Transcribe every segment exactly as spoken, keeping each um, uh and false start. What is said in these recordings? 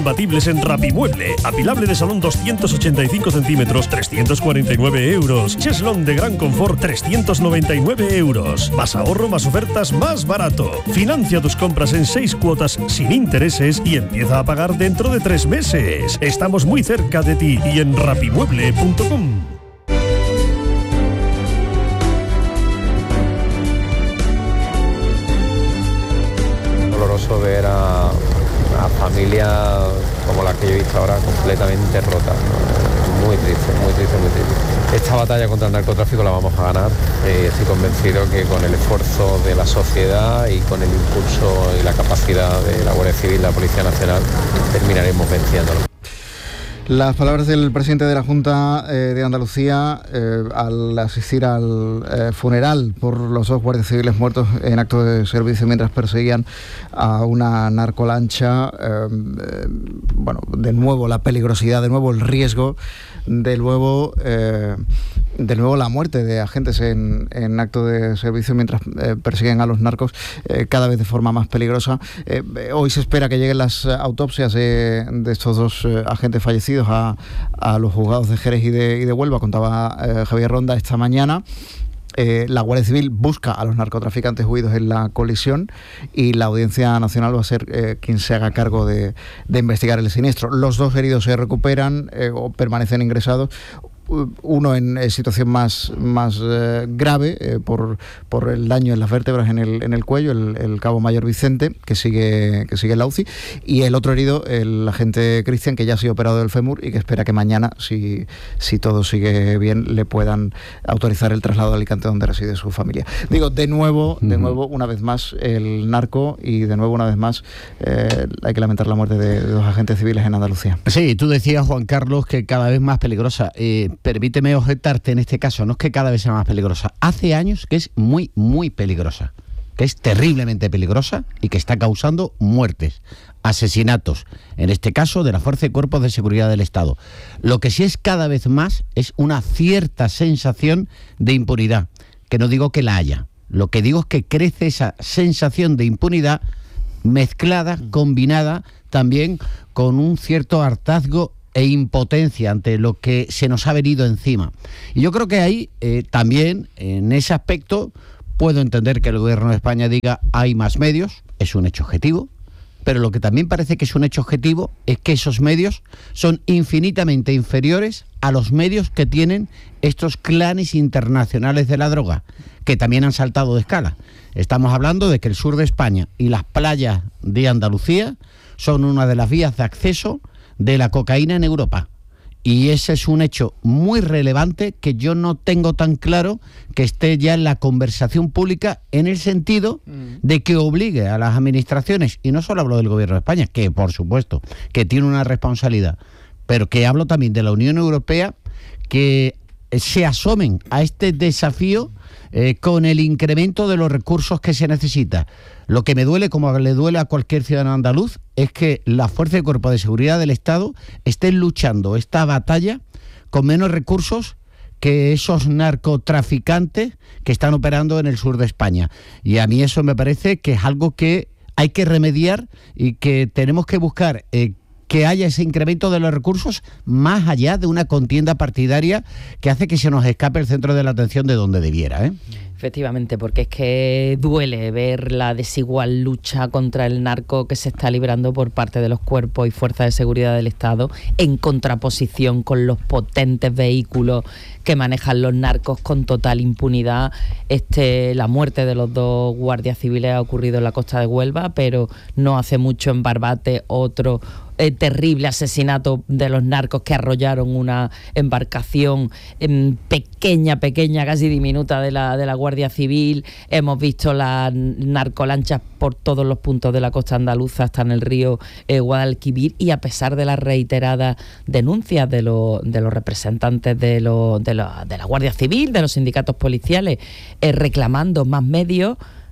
Batibles en Rapimueble. Apilable de salón doscientos ochenta y cinco centímetros, trescientos cuarenta y nueve euros. Cheslón de gran confort, trescientos noventa y nueve euros. Más ahorro, más ofertas, más barato. Financia tus compras en seis cuotas sin intereses y empieza a pagar dentro de tres meses. Estamos muy cerca de ti y en rapimueble punto com. Doloroso ver a a familias como las que yo he visto ahora completamente rotas, ¿no? Muy triste, muy triste, muy triste. Esta batalla contra el narcotráfico la vamos a ganar. Eh, estoy convencido que con el esfuerzo de la sociedad y con el impulso y la capacidad de la Guardia Civil, la Policía Nacional, terminaremos venciéndolo. Las palabras del presidente de la Junta eh, de Andalucía eh, al asistir al eh, funeral por los dos guardias civiles muertos en acto de servicio mientras perseguían a una narcolancha. Eh, eh, bueno, de nuevo la peligrosidad, de nuevo el riesgo, de nuevo, eh, de nuevo la muerte de agentes en, en acto de servicio mientras eh, persiguen a los narcos, eh, cada vez de forma más peligrosa. Eh, hoy se espera que lleguen las autopsias de, de estos dos eh, agentes fallecidos A, a los juzgados de Jerez y de, y de Huelva, contaba eh, Javier Ronda esta mañana. Eh, la Guardia Civil busca a los narcotraficantes huidos en la colisión y la Audiencia Nacional va a ser eh, quien se haga cargo de, de investigar el siniestro. Los dos heridos se recuperan eh, o permanecen ingresados. Uno en eh, situación más, más eh, grave eh, por, por el daño en las vértebras en el, en el cuello, el, el cabo Mayor Vicente, que sigue, que sigue en la U C I, y el otro herido, el agente Cristian, que ya ha sido operado del fémur y que espera que mañana, si, si todo sigue bien, le puedan autorizar el traslado a Alicante, donde reside su familia. Digo, de nuevo, de nuevo, una vez más, el narco, y de nuevo, una vez más, eh, hay que lamentar la muerte de, de dos agentes civiles en Andalucía. Sí, tú decías, Juan Carlos, que cada vez más peligrosa. Eh, Permíteme objetarte en este caso, no es que cada vez sea más peligrosa, hace años que es muy, muy peligrosa, que es terriblemente peligrosa y que está causando muertes, asesinatos, en este caso de la Fuerza y Cuerpos de Seguridad del Estado. Lo que sí es cada vez más es una cierta sensación de impunidad, que no digo que la haya, lo que digo es que crece esa sensación de impunidad mezclada, combinada también con un cierto hartazgo e impotencia ante lo que se nos ha venido encima. Y yo creo que ahí eh, también, en ese aspecto, puedo entender que el Gobierno de España diga hay más medios, es un hecho objetivo, pero lo que también parece que es un hecho objetivo es que esos medios son infinitamente inferiores a los medios que tienen estos clanes internacionales de la droga, que también han saltado de escala. Estamos hablando de que el sur de España y las playas de Andalucía son una de las vías de acceso de la cocaína en Europa. Y ese es un hecho muy relevante que yo no tengo tan claro que esté ya en la conversación pública, en el sentido de que obligue a las administraciones, y no solo hablo del Gobierno de España, que por supuesto que tiene una responsabilidad, pero que hablo también de la Unión Europea, que se asomen a este desafío eh, con el incremento de los recursos que se necesita. Lo que me duele, como le duele a cualquier ciudadano andaluz, es que la Fuerza y Cuerpo de Seguridad del Estado estén luchando esta batalla con menos recursos que esos narcotraficantes que están operando en el sur de España. Y a mí eso me parece que es algo que hay que remediar y que tenemos que buscar eh, que haya ese incremento de los recursos más allá de una contienda partidaria que hace que se nos escape el centro de la atención de donde debiera, ¿eh? Efectivamente, porque es que duele ver la desigual lucha contra el narco que se está librando por parte de los cuerpos y fuerzas de seguridad del Estado, en contraposición con los potentes vehículos que manejan los narcos con total impunidad. Este, la muerte de los dos guardias civiles ha ocurrido en la costa de Huelva, pero no hace mucho en Barbate otro eh, terrible asesinato de los narcos que arrollaron una embarcación eh, pequeña, pequeña, casi diminuta de la, de la Guardia Civil. Hemos visto las narcolanchas por todos los puntos de la costa andaluza, hasta en el río eh, Guadalquivir, y a pesar de las reiteradas denuncias de, lo, de los representantes de, lo, de, lo, de la Guardia Civil, de los sindicatos policiales, eh, reclamando más medios,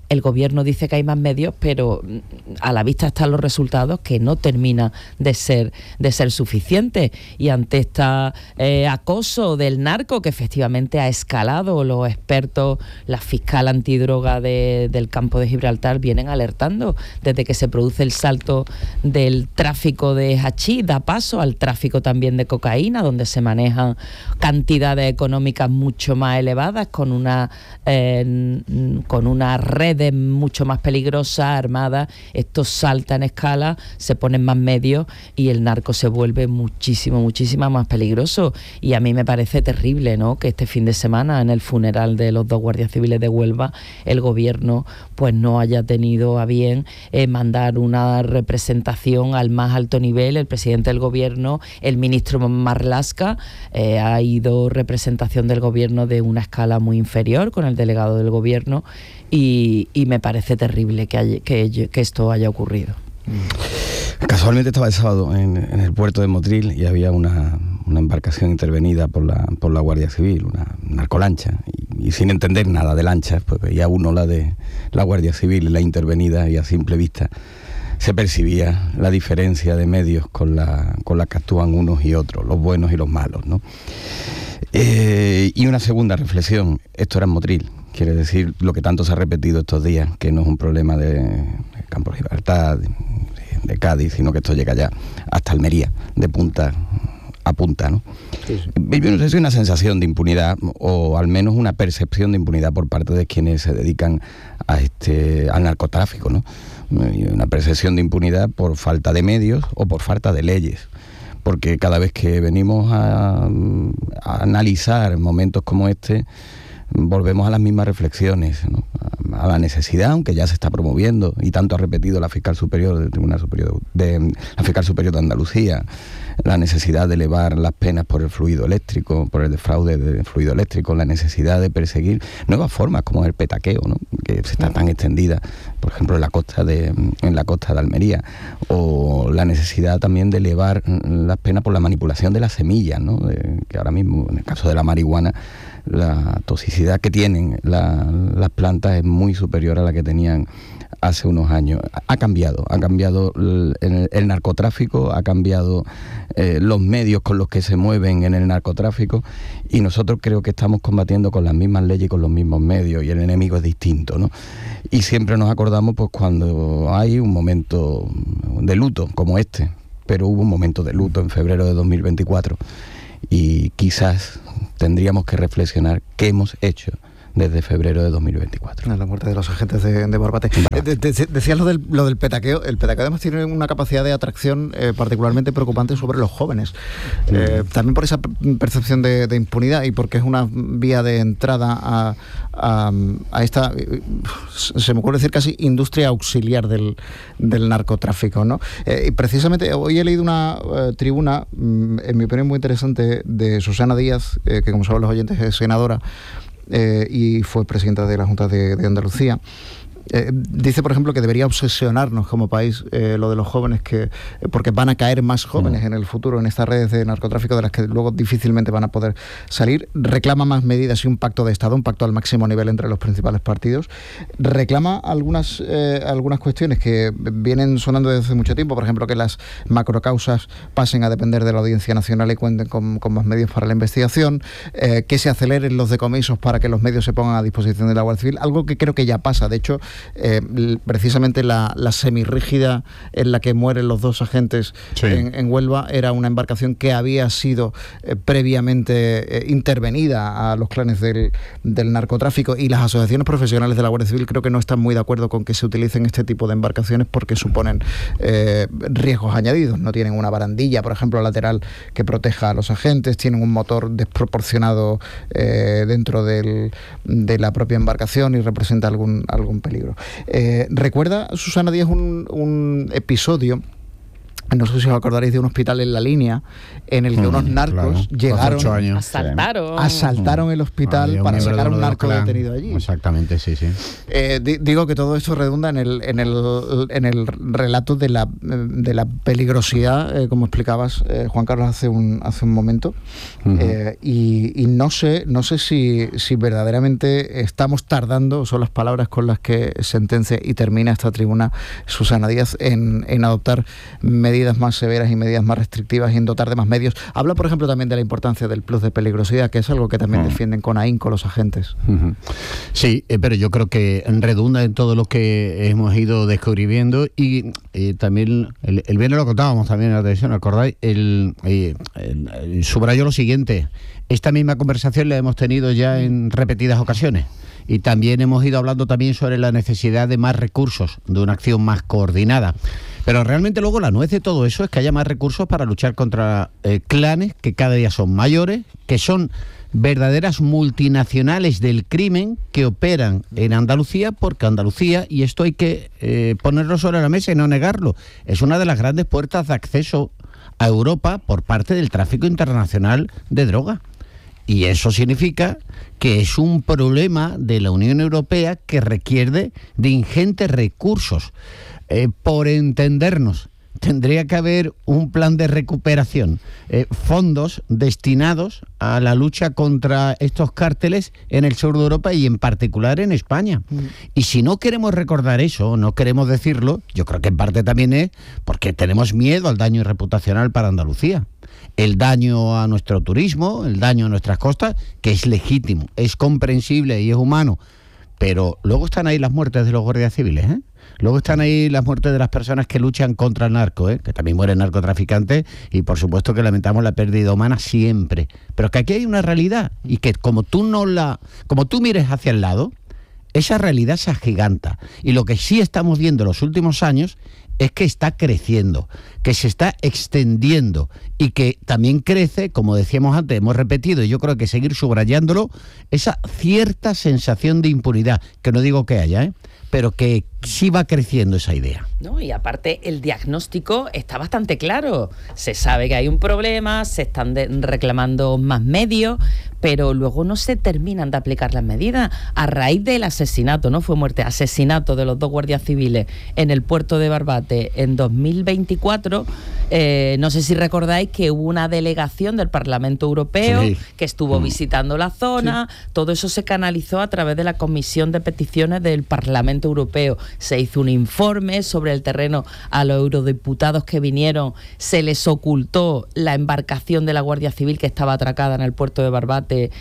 el gobierno dice que hay más medios, pero a la vista están los resultados que no termina de ser, de ser suficiente. Y ante este eh, acoso del narco, que efectivamente ha escalado, los expertos, la fiscal antidroga de, del campo de Gibraltar vienen alertando desde que se produce el salto del tráfico de hachís, da paso al tráfico también de cocaína, donde se manejan cantidades económicas mucho más elevadas, con una eh, con una redes mucho más peligrosas, armadas. Esto salta en escala, se ponen más medios y el narco se vuelve muchísimo, muchísimo más peligroso. Y a mí me parece terrible, ¿no?, que este fin de semana, en el funeral de los dos guardias civiles de Huelva, el gobierno pues no haya tenido a bien eh, mandar una representación al más alto nivel. El presidente del gobierno, el ministro Marlaska, eh, ha ido representación del gobierno de una escala muy inferior con el delegado del gobierno, y, y me parece terrible que, haya, que, que esto haya ocurrido. Casualmente estaba el sábado en, en el puerto de Motril y había una, una embarcación intervenida por la, por la Guardia Civil, una narcolancha, y, y sin entender nada de lanchas, pues veía uno la de la Guardia Civil, la intervenida, y a simple vista se percibía la diferencia de medios con la, con la que actúan unos y otros, los buenos y los malos, ¿no? Eh, y una segunda reflexión, esto era en Motril. Quiere decir lo que tanto se ha repetido estos días, que no es un problema de Campo de Gibraltar, de, de Cádiz, sino que esto llega ya hasta Almería, de punta a punta, ¿no? Sí, sí. Yo no sé si es una sensación de impunidad, o al menos una percepción de impunidad por parte de quienes se dedican a este, al narcotráfico, ¿no? Una percepción de impunidad por falta de medios o por falta de leyes. Porque cada vez que venimos a, a analizar momentos como este, volvemos a las mismas reflexiones, ¿no? A la necesidad, aunque ya se está promoviendo, y tanto ha repetido la fiscal superior del Tribunal Superior de la fiscal superior de Andalucía, la necesidad de elevar las penas por el fluido eléctrico, por el defraude del fluido eléctrico, la necesidad de perseguir nuevas formas como el petaqueo, ¿no?, que está tan extendida, por ejemplo, en la costa de en la costa de Almería, o la necesidad también de elevar las penas por la manipulación de las semillas, ¿no?, de, que ahora mismo, en el caso de la marihuana, la toxicidad que tienen la, las plantas es muy superior a la que tenían hace unos años. Ha cambiado, ha cambiado el, el, el narcotráfico, ha cambiado eh, los medios con los que se mueven en el narcotráfico, y nosotros creo que estamos combatiendo con las mismas leyes y con los mismos medios, y el enemigo es distinto, ¿no? Y siempre nos acordamos pues cuando hay un momento de luto como este, pero hubo un momento de luto en febrero de dos mil veinticuatro, y quizás tendríamos que reflexionar qué hemos hecho desde febrero de dos mil veinticuatro. La muerte de los agentes de, de Barbate. Eh, de, de, decías lo del, lo del petaqueo. El petaqueo además tiene una capacidad de atracción eh, particularmente preocupante sobre los jóvenes. Mm. Eh, también por esa percepción de, de impunidad, y porque es una vía de entrada a, a, a esta, se me ocurre decir casi industria auxiliar del, del narcotráfico, ¿no? Eh, y precisamente hoy he leído una eh, tribuna, en mi opinión muy interesante, de Susana Díaz, eh, que como saben los oyentes es senadora, Eh, y fue presidenta de la Junta de, de Andalucía. Eh, dice, por ejemplo, que debería obsesionarnos como país eh, lo de los jóvenes, que eh, porque van a caer más jóvenes mm. en el futuro en estas redes de narcotráfico de las que luego difícilmente van a poder salir. Reclama más medidas y un pacto de Estado, un pacto al máximo nivel entre los principales partidos. Reclama algunas, eh, algunas cuestiones que vienen sonando desde hace mucho tiempo, por ejemplo, que las macrocausas pasen a depender de la Audiencia Nacional y cuenten con, con más medios para la investigación, eh, que se aceleren los decomisos para que los medios se pongan a disposición de la Guardia Civil, algo que creo que ya pasa. De hecho, Eh, precisamente la, la semirrígida en la que mueren los dos agentes sí. en, en Huelva era una embarcación que había sido eh, previamente eh, intervenida a los clanes del, del narcotráfico, y las asociaciones profesionales de la Guardia Civil creo que no están muy de acuerdo con que se utilicen este tipo de embarcaciones porque suponen eh, riesgos añadidos. No tienen una barandilla, por ejemplo, lateral que proteja a los agentes, tienen un motor desproporcionado eh, dentro del, de la propia embarcación y representa algún, algún peligro. Eh, recuerda Susana Díaz un, un episodio no sé si os acordaréis de un hospital en La Línea, en el que Mm, unos narcos claro. llegaron, Hace ocho años. Asaltaron. asaltaron el hospital Había un para miembro sacar de un uno de los narco clan. detenido allí. Exactamente, sí, sí. Eh, di- digo que todo esto redunda en el, en el, en el relato de la, de la peligrosidad, eh, como explicabas, eh, Juan Carlos, hace un, hace un momento. Ujú. Eh, y, y no sé, no sé si, si verdaderamente estamos tardando, son las palabras con las que sentencia y termina esta tribuna Susana Díaz, en, en adoptar medidas más severas y medidas más restrictivas y en dotar de más medios. Habla, por ejemplo, también de la importancia del plus de peligrosidad, que es algo que también Mm. defienden con ahínco los agentes. Ujú. Sí, eh, pero yo creo que redunda en todo lo que hemos ido descubriendo y eh, también el, el viernes lo contábamos también en la televisión, ¿acordáis? El, eh, el- el- subrayó lo siguiente: esta misma conversación la hemos tenido ya en repetidas ocasiones y también hemos ido hablando también sobre la necesidad de más recursos, de una acción más coordinada. Pero realmente luego la nuez de todo eso es que haya más recursos para luchar contra eh, clanes que cada día son mayores, que son verdaderas multinacionales del crimen que operan en Andalucía, porque Andalucía, y esto hay que eh, ponerlo sobre la mesa y no negarlo, es una de las grandes puertas de acceso a Europa por parte del tráfico internacional de droga. Y eso significa que es un problema de la Unión Europea que requiere de ingentes recursos. Eh, por entendernos, tendría que haber un plan de recuperación, eh, fondos destinados a la lucha contra estos cárteles en el sur de Europa y en particular en España. Mm. Y si no queremos recordar eso, no queremos decirlo, yo creo que en parte también es porque tenemos miedo al daño reputacional para Andalucía. El daño a nuestro turismo, el daño a nuestras costas, que es legítimo, es comprensible y es humano. Pero luego están ahí las muertes de los guardias civiles, ¿eh? Luego están ahí las muertes de las personas que luchan contra el narco, ¿eh? Que también mueren narcotraficantes y por supuesto que lamentamos la pérdida humana siempre. Pero que aquí hay una realidad y que como tú no la, como tú mires hacia el lado, esa realidad se agiganta. Y lo que sí estamos viendo en los últimos años es que está creciendo, que se está extendiendo y que también crece, como decíamos antes, hemos repetido y yo creo que seguir subrayándolo, esa cierta sensación de impunidad, que no digo que haya, ¿eh? Pero que sí va creciendo esa idea. No, y aparte el diagnóstico está bastante claro. Se sabe que hay un problema, se están de- reclamando más medios, pero luego no se terminan de aplicar las medidas. A raíz del asesinato, no fue muerte, asesinato de los dos guardias civiles en el puerto de Barbate en dos mil veinticuatro, eh, no sé si recordáis que hubo una delegación del Parlamento Europeo Sí. que estuvo Mm. visitando la zona, sí. Todo eso se canalizó a través de la Comisión de Peticiones del Parlamento Europeo. Se hizo un informe sobre el terreno a los eurodiputados que vinieron, se les ocultó la embarcación de la Guardia Civil que estaba atracada en el puerto de Barbate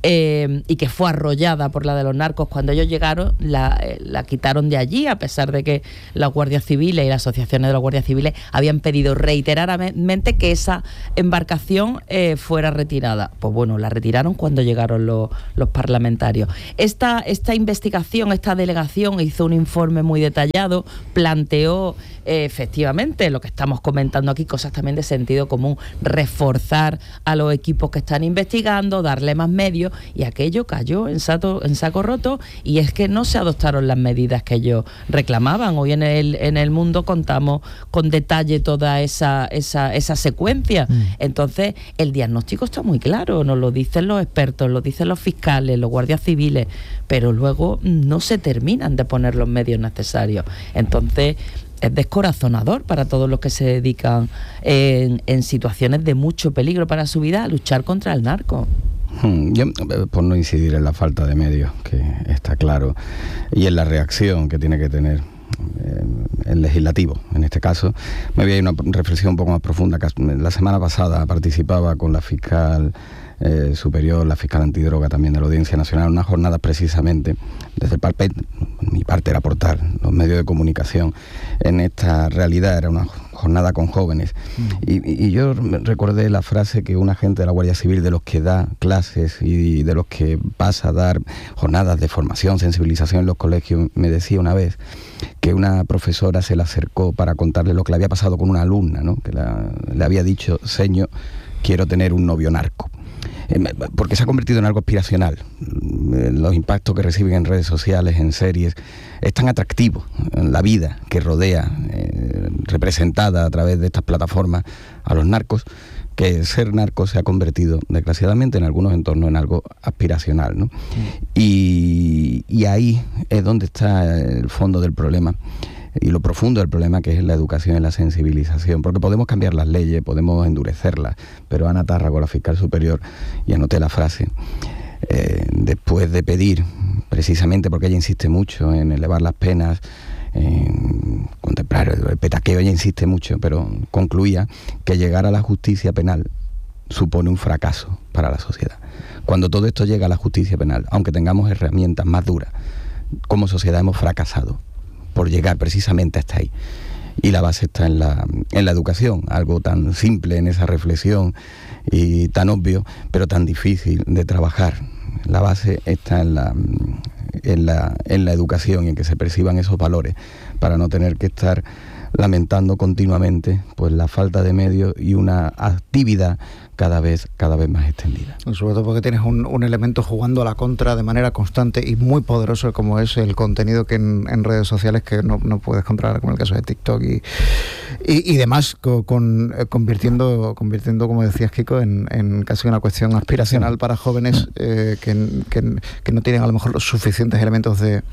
eh, y que fue arrollada por la de los narcos. Cuando ellos llegaron la, eh, la quitaron de allí, a pesar de que las guardias civiles y las asociaciones de los guardias civiles habían pedido reiteradamente que esa embarcación eh, fuera retirada. Pues bueno, la retiraron cuando llegaron los, los parlamentarios. Esta, esta investigación, esta delegación hizo un informe muy detallado, planteó eh, efectivamente lo que estamos comentando aquí, cosas también de sentido común, reforzar a los equipos que están investigando, darle más medios, y aquello cayó en, sato, en saco roto, y es que no se adoptaron las medidas que ellos reclamaban. Hoy en el, en el Mundo contamos con detalle toda esa, esa, esa secuencia. Mm. Entonces, el diagnóstico está muy claro, nos lo dicen los expertos, lo dicen los fiscales, los guardias civiles, pero luego no se terminan de poner los medios necesarios. Entonces, es descorazonador para todos los que se dedican en, en situaciones de mucho peligro para su vida a luchar contra el narco. Yo, por no incidir en la falta de medios, que está claro, y en la reacción que tiene que tener eh, el legislativo, en este caso, me voy a ir a una reflexión un poco más profunda. La semana pasada participaba con la fiscal eh, superior, la fiscal antidroga también de la Audiencia Nacional, una jornada precisamente, desde el papel, mi parte era aportar los medios de comunicación en esta realidad, era una jornada con jóvenes. Mm. Y, y yo recordé la frase que un agente de la Guardia Civil, de los que da clases y de los que pasa a dar jornadas de formación, sensibilización en los colegios, me decía una vez que una profesora se le acercó para contarle lo que le había pasado con una alumna, ¿no? Que la, le había dicho: señor, quiero tener un novio narco. Porque se ha convertido en algo aspiracional. Los impactos que reciben en redes sociales, en series, es tan atractivo la vida que rodea eh, representada a través de estas plataformas a los narcos, que ser narco se ha convertido, desgraciadamente, en algunos entornos en algo aspiracional, ¿no? Mm. Y, y ahí es donde está el fondo del problema y lo profundo del problema, que es la educación y la sensibilización, porque podemos cambiar las leyes, podemos endurecerlas, pero Ana Tárrago, la fiscal superior, y anoté la frase, eh, después de pedir, precisamente porque ella insiste mucho en elevar las penas, en contemplar el petaqueo, ella insiste mucho, pero concluía que llegar a la justicia penal supone un fracaso para la sociedad. Cuando todo esto llega a la justicia penal, aunque tengamos herramientas más duras, como sociedad hemos fracasado por llegar precisamente hasta ahí. Y la base está en la, en la educación, algo tan simple en esa reflexión y tan obvio, pero tan difícil de trabajar. La base está en la, en la, en la educación y en que se perciban esos valores para no tener que estar lamentando continuamente pues la falta de medios y una actividad cada vez cada vez más extendida. Sobre todo porque tienes un, un elemento jugando a la contra de manera constante y muy poderoso, como es el contenido que en, en redes sociales que no, no puedes controlar, como el caso de TikTok y, y, y demás, con, con, convirtiendo, convirtiendo, como decías, Kiko, en, en casi una cuestión aspiracional para jóvenes eh, que, que, que no tienen a lo mejor los suficientes elementos de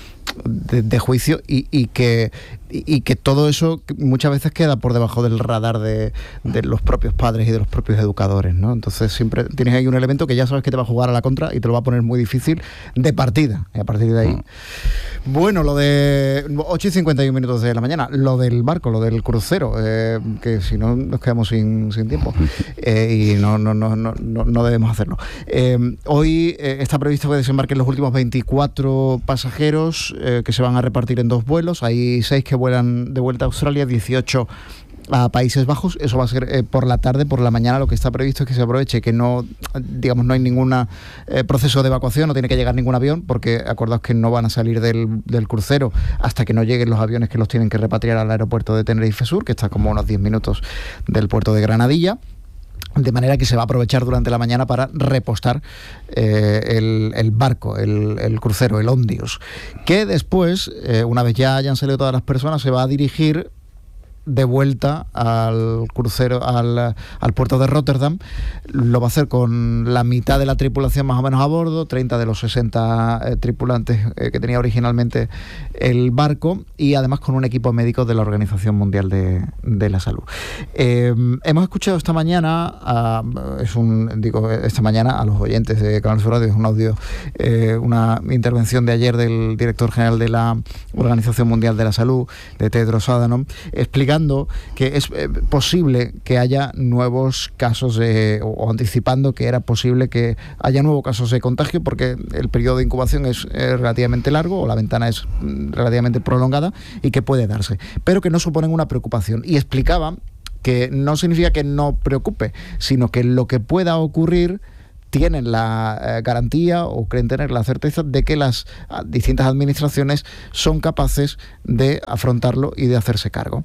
De, de juicio y, y que y, y que todo eso muchas veces queda por debajo del radar de, de los propios padres y de los propios educadores, ¿no? Entonces siempre tienes ahí un elemento que ya sabes que te va a jugar a la contra y te lo va a poner muy difícil de partida, y a partir de ahí mm. Bueno, lo de ocho y cincuenta y uno minutos de la mañana, lo del barco, lo del crucero, eh, que si no nos quedamos sin, sin tiempo eh, y no, no, no, no, no debemos hacerlo. Eh, hoy eh, está previsto que desembarquen los últimos veinticuatro pasajeros eh, que se van a repartir en dos vuelos. Hay seis que vuelan de vuelta a Australia, dieciocho a Países Bajos. Eso va a ser eh, por la tarde. Por la mañana lo que está previsto es que se aproveche que no, digamos, no hay ningún eh, proceso de evacuación, no tiene que llegar ningún avión, porque acordaos que no van a salir del, del crucero hasta que no lleguen los aviones que los tienen que repatriar al aeropuerto de Tenerife Sur, que está como a unos diez minutos del puerto de Granadilla. De manera que se va a aprovechar durante la mañana para repostar eh, el, el barco, el, el crucero, el Ondius, que después, eh, una vez ya hayan salido todas las personas, se va a dirigir de vuelta al crucero, al, al puerto de Rotterdam. Lo va a hacer con la mitad de la tripulación más o menos a bordo, treinta de los sesenta eh, tripulantes eh, que tenía originalmente el barco, y además con un equipo médico de la Organización Mundial de, de la Salud. Eh, hemos escuchado esta mañana, a, es un, digo, esta mañana a los oyentes de Canal Sur Radio, es un audio, eh, una intervención de ayer del director general de la Organización Mundial de la Salud, de Tedros Adhanom, explicando que es eh, posible que haya nuevos casos de, o, o anticipando que era posible que haya nuevos casos de contagio, porque el periodo de incubación es eh, relativamente largo, o la ventana es mm, relativamente prolongada, y que puede darse, pero que no suponen una preocupación. Y explicaba que no significa que no preocupe, sino que lo que pueda ocurrir tienen la eh, garantía, o creen tener la certeza de que las a, distintas administraciones son capaces de afrontarlo y de hacerse cargo.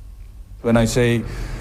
When I say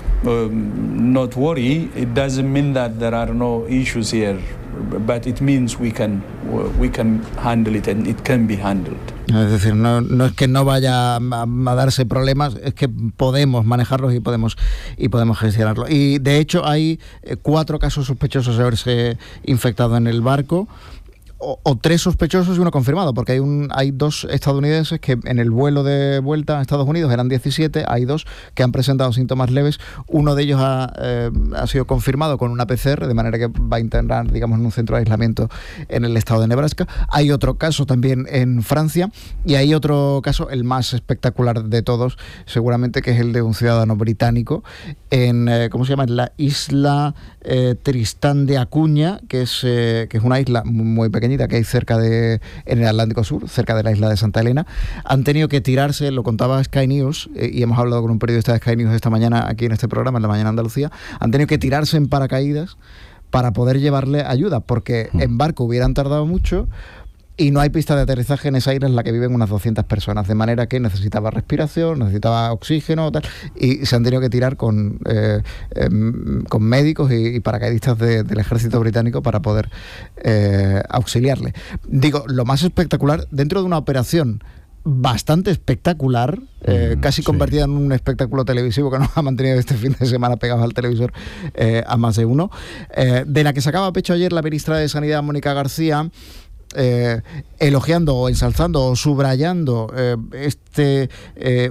um, not worry, it doesn't mean that there are no issues here, but it means we can we can handle it and it can be handled. Es decir, no, no es que no vaya a, a darse problemas, es que podemos manejarlos y podemos y podemos gestionarlos. Y de hecho hay eh, cuatro casos sospechosos de haberse infectado en el barco. O, o tres sospechosos y uno confirmado, porque hay un hay dos estadounidenses que en el vuelo de vuelta a Estados Unidos eran diecisiete, hay dos que han presentado síntomas leves, uno de ellos ha, eh, ha sido confirmado con una P C R, de manera que va a internar, digamos, en un centro de aislamiento en el estado de Nebraska. Hay otro caso también en Francia, y hay otro caso, el más espectacular de todos, seguramente, que es el de un ciudadano británico en, eh, ¿cómo se llama?, en la isla eh, Tristán de Acuña, que es, eh, que es una isla muy pequeña que hay cerca de, en el Atlántico Sur, cerca de la isla de Santa Elena. Han tenido que tirarse, lo contaba Sky News, eh, y hemos hablado con un periodista de Sky News esta mañana aquí en este programa, en La Mañana Andalucía, han tenido que tirarse en paracaídas para poder llevarle ayuda, porque en barco hubieran tardado mucho, y no hay pista de aterrizaje en esa isla en la que viven unas doscientas personas, de manera que necesitaba respiración, necesitaba oxígeno, tal, y se han tenido que tirar con, eh, eh, con médicos y, y paracaidistas de, del ejército británico para poder eh, auxiliarle. Digo, lo más espectacular, dentro de una operación bastante espectacular, eh, casi sí. convertida en un espectáculo televisivo que nos ha mantenido este fin de semana pegados al televisor eh, a más de uno, eh, de la que sacaba pecho ayer la ministra de Sanidad, Mónica García, Eh, elogiando o ensalzando o subrayando eh, este eh,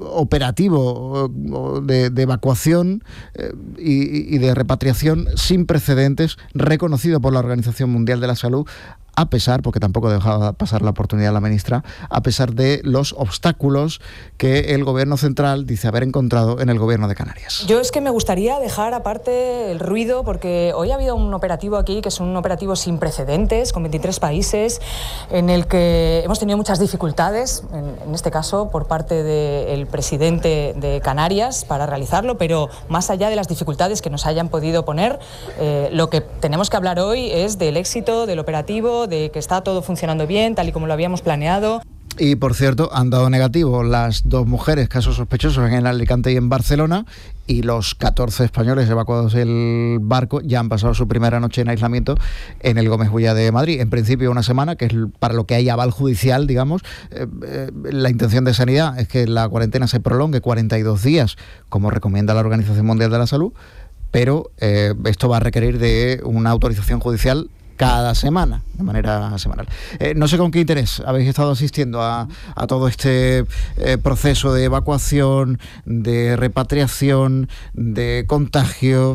operativo de, de evacuación eh, y, y de repatriación sin precedentes, reconocido por la Organización Mundial de la Salud, a pesar, porque tampoco dejaba pasar la oportunidad la ministra, a pesar de los obstáculos que el gobierno central dice haber encontrado en el gobierno de Canarias. Yo es que me gustaría dejar aparte el ruido, porque hoy ha habido un operativo aquí que es un operativo sin precedentes, con veintitrés países, en el que hemos tenido muchas dificultades, en, en este caso por parte del presidente de Canarias para realizarlo, pero más allá de las dificultades que nos hayan podido poner, eh, lo que tenemos que hablar hoy es del éxito del operativo, de que está todo funcionando bien, tal y como lo habíamos planeado. Y, por cierto, han dado negativo las dos mujeres, casos sospechosos en Alicante y en Barcelona, y los catorce españoles evacuados del barco ya han pasado su primera noche en aislamiento en el Gómez Ulla de Madrid. En principio una semana, que es para lo que hay aval judicial, digamos. Eh, eh, la intención de Sanidad es que la cuarentena se prolongue cuarenta y dos días, como recomienda la Organización Mundial de la Salud, pero eh, esto va a requerir de una autorización judicial cada semana, de manera semanal. Eh, no sé con qué interés habéis estado asistiendo a, a todo este eh, proceso de evacuación, de repatriación, de contagio,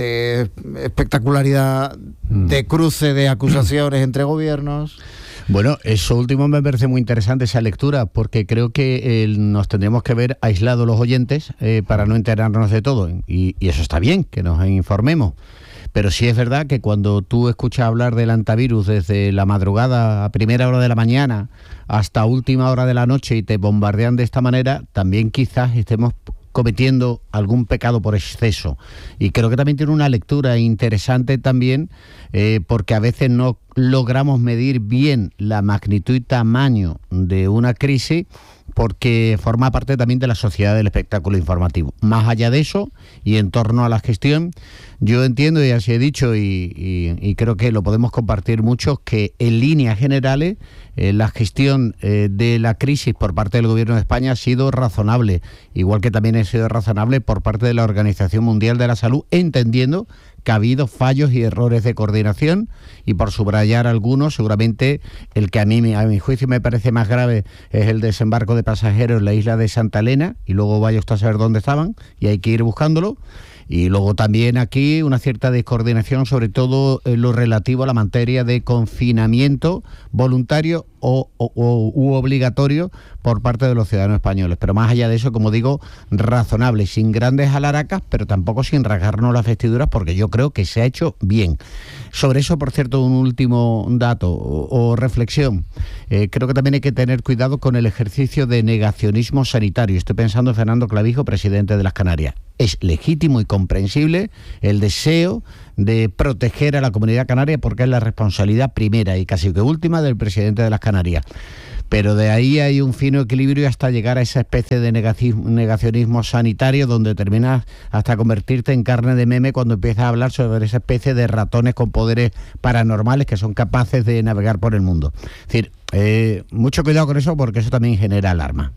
de espectacularidad, mm. de cruce de acusaciones entre gobiernos. Bueno, eso último me parece muy interesante, esa lectura, porque creo que eh, nos tendremos que ver aislados los oyentes eh, para no enterarnos de todo, y, y eso está bien, que nos informemos. Pero sí es verdad que cuando tú escuchas hablar del antivirus desde la madrugada a primera hora de la mañana hasta última hora de la noche y te bombardean de esta manera, también quizás estemos cometiendo algún pecado por exceso. Y creo que también tiene una lectura interesante también, eh, porque a veces no logramos medir bien la magnitud y tamaño de una crisis, porque forma parte también de la sociedad del espectáculo informativo. Más allá de eso, y en torno a la gestión, yo entiendo, y así he dicho, y, y, y creo que lo podemos compartir muchos, que en líneas generales eh, la gestión eh, de la crisis por parte del Gobierno de España ha sido razonable, igual que también ha sido razonable por parte de la Organización Mundial de la Salud, entendiendo que ha habido fallos y errores de coordinación, y por subrayar algunos, seguramente el que a mí, a mi juicio, me parece más grave es el desembarco de pasajeros en la isla de Santa Elena, y luego vaya usted a saber dónde estaban, y hay que ir buscándolo. Y luego también aquí una cierta descoordinación, sobre todo en lo relativo a la materia de confinamiento voluntario o, o, o u obligatorio por parte de los ciudadanos españoles. Pero más allá de eso, como digo, razonable, sin grandes alaracas, pero tampoco sin rasgarnos las vestiduras, porque yo creo que se ha hecho bien. Sobre eso, por cierto, un último dato o, o reflexión. Eh, creo que también hay que tener cuidado con el ejercicio de negacionismo sanitario. Estoy pensando en Fernando Clavijo, presidente de las Canarias. Es legítimo y comprensible el deseo de proteger a la comunidad canaria, porque es la responsabilidad primera y casi que última del presidente de las Canarias. Pero de ahí hay un fino equilibrio hasta llegar a esa especie de negacionismo sanitario, donde terminas hasta convertirte en carne de meme cuando empiezas a hablar sobre esa especie de ratones con poderes paranormales que son capaces de navegar por el mundo. Es decir, eh, mucho cuidado con eso, porque eso también genera alarma.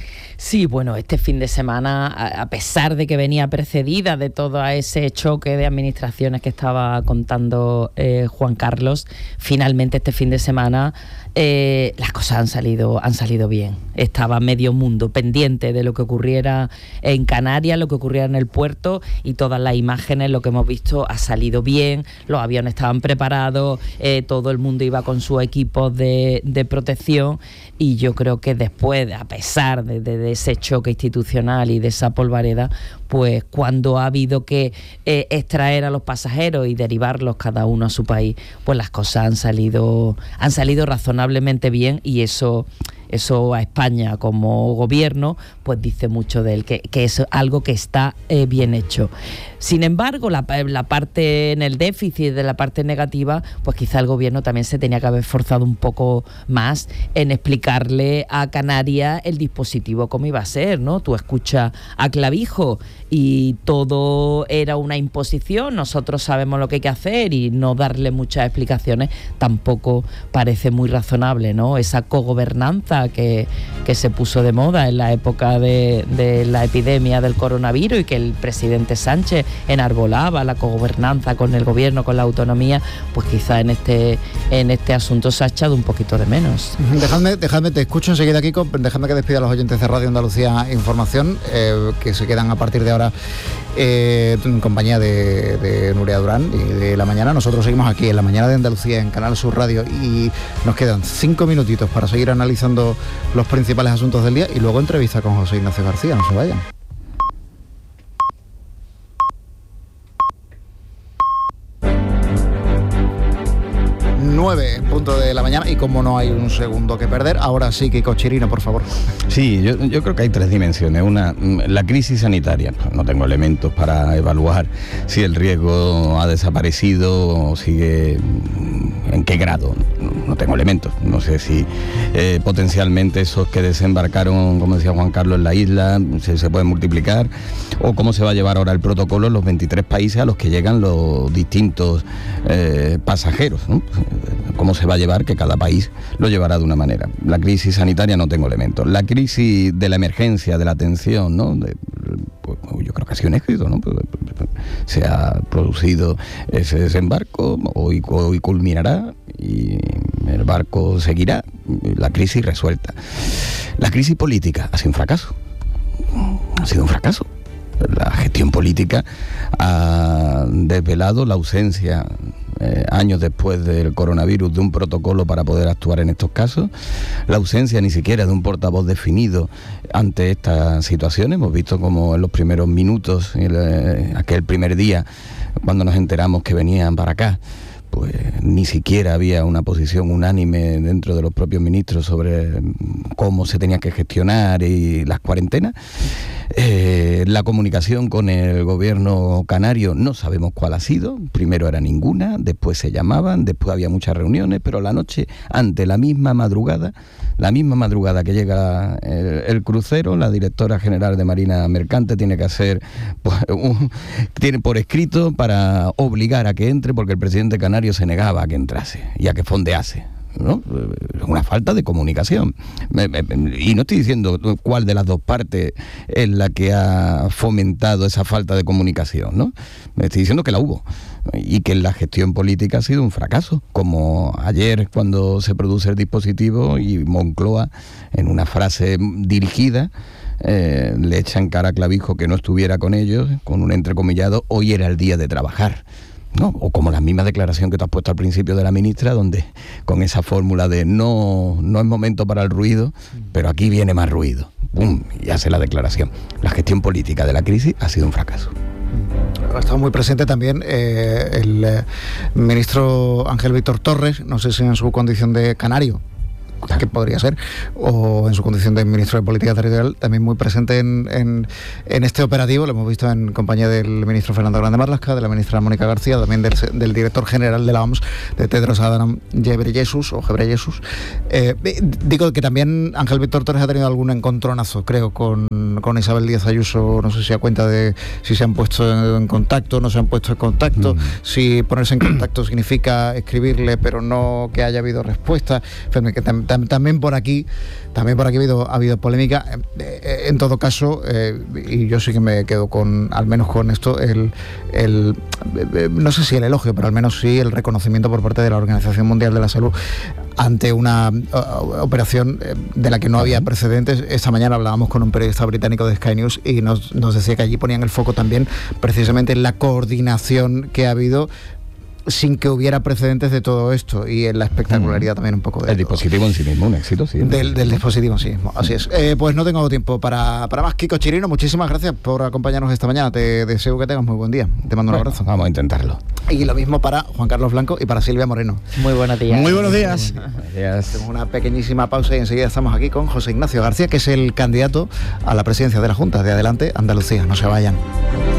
Sí, bueno, este fin de semana, a pesar de que venía precedida de todo ese choque de administraciones que estaba contando eh, Juan Carlos, finalmente este fin de semana eh, las cosas han salido, han salido bien. Estaba medio mundo pendiente de lo que ocurriera en Canarias, lo que ocurriera en el puerto, y todas las imágenes, lo que hemos visto, ha salido bien. Los aviones estaban preparados, eh, todo el mundo iba con sus equipos de, de protección, y yo creo que después, a pesar de, de, de ese choque institucional y de esa polvareda, pues cuando ha habido que eh, extraer a los pasajeros y derivarlos cada uno a su país, pues las cosas han salido han salido razonablemente bien, y eso eso a España como gobierno pues dice mucho de él, que, que es algo que está eh, bien hecho. Sin embargo, la, la parte en el déficit, de la parte negativa, pues quizá el gobierno también se tenía que haber esforzado un poco más en explicarle a Canarias el dispositivo cómo iba a ser, ¿no? Tú escuchas a Clavijo y todo era una imposición, nosotros sabemos lo que hay que hacer, y no darle muchas explicaciones tampoco parece muy razonable, ¿no? Esa cogobernanza palabra que, que se puso de moda en la época de, de la epidemia del coronavirus y que el presidente Sánchez enarbolaba, la cogobernanza con el gobierno, con la autonomía, pues quizá en este, en este asunto se ha echado un poquito de menos. Dejadme, dejadme, te escucho enseguida, Kiko, dejadme que despida a los oyentes de Radio Andalucía Información, eh, que se quedan a partir de ahora eh, en compañía de, de Nuria Durán y de La Mañana. Nosotros seguimos aquí en La Mañana de Andalucía, en Canal Sur Radio, y nos quedan cinco minutitos para seguir analizando los principales asuntos del día y luego entrevista con José Ignacio García. No se vayan. nueve, punto de la mañana, y como no hay un segundo que perder, ahora sí, Kiko Chirino, por favor. Sí, yo, yo creo que hay tres dimensiones. Una, la crisis sanitaria. No tengo elementos para evaluar si el riesgo ha desaparecido o sigue, en qué grado. No, no tengo elementos. No sé si eh, potencialmente esos que desembarcaron, como decía Juan Carlos, en la isla, se, se pueden multiplicar, o cómo se va a llevar ahora el protocolo en los veintitrés países a los que llegan los distintos eh, pasajeros, ¿no? Cómo se va a llevar, que cada país lo llevará de una manera. La crisis sanitaria no tengo elementos. La crisis de la emergencia, de la atención, ¿no? De, pues, yo creo que ha sido un éxito, ¿no? Se ha producido ese desembarco, hoy, hoy culminará y el barco seguirá, la crisis resuelta. La crisis política ha sido un fracaso. Ha sido un fracaso. La gestión política ha desvelado la ausencia, eh, años después del coronavirus, de un protocolo para poder actuar en estos casos, la ausencia ni siquiera de un portavoz definido ante estas situaciones. Hemos visto como en los primeros minutos, eh, aquel primer día, cuando nos enteramos que venían para acá, pues ni siquiera había una posición unánime dentro de los propios ministros sobre cómo se tenía que gestionar y las cuarentenas. Eh, la comunicación con el gobierno canario no sabemos cuál ha sido. Primero era ninguna, después se llamaban, después había muchas reuniones, pero la noche, ante la misma madrugada, la misma madrugada que llega el, el crucero, la directora general de Marina Mercante tiene que hacer, pues, un, tiene por escrito para obligar a que entre, porque el presidente canario se negaba a que entrase y a que fondease, ¿no? Una falta de comunicación. Y no estoy diciendo cuál de las dos partes es la que ha fomentado esa falta de comunicación, ¿no? Estoy diciendo que la hubo y que la gestión política ha sido un fracaso, como ayer cuando se produce el dispositivo y Moncloa, en una frase dirigida, eh, le echa en cara a Clavijo que no estuviera con ellos, con un entrecomillado: hoy era el día de trabajar, ¿no? O como la misma declaración que te has puesto al principio de la ministra, donde con esa fórmula de no, no es momento para el ruido, pero aquí viene más ruido. ¡Pum! Y hace la declaración. La gestión política de la crisis ha sido un fracaso. Ha estado muy presente también eh, el eh, ministro Ángel Víctor Torres, no sé si en su condición de canario, que podría ser, o en su condición de ministro de Política Territorial, también muy presente en, en, en este operativo. Lo hemos visto en compañía del ministro Fernando Grande Marlaska, de la ministra Mónica García, también del, del director general de la O M S, de Tedros Adhanom Ghebreyesus, o Ghebreyesus. Eh, digo que también Ángel Víctor Torres ha tenido algún encontronazo, creo, con, con Isabel Díaz Ayuso. No sé si a cuenta de si se han puesto en contacto, no se han puesto en contacto, mm. si ponerse en contacto significa escribirle, pero no que haya habido respuesta. Que también También por aquí, también por aquí ha habido, ha habido polémica. En todo caso, eh, y yo sí que me quedo con, al menos con esto, el, el, no sé si el elogio, pero al menos sí el reconocimiento por parte de la Organización Mundial de la Salud ante una uh, operación de la que no había precedentes. Esta mañana hablábamos con un periodista británico de Sky News y nos, nos decía que allí ponían el foco también precisamente en la coordinación que ha habido, sin que hubiera precedentes de todo esto, y en la espectacularidad mm. también un poco de el todo. Dispositivo en sí mismo, un éxito, sí. Del, del dispositivo en sí mismo, así es. Eh, pues no tengo tiempo para, para más. Kiko Chirino, muchísimas gracias por acompañarnos esta mañana. Te deseo que tengas muy buen día. Te mando un bueno, abrazo. Vamos a intentarlo. Y lo mismo para Juan Carlos Blanco y para Silvia Moreno. Muy buenos días. Muy buenos días. Hacemos una pequeñísima pausa y enseguida estamos aquí con José Ignacio García, que es el candidato a la presidencia de la Junta de Adelante Andalucía. No se vayan.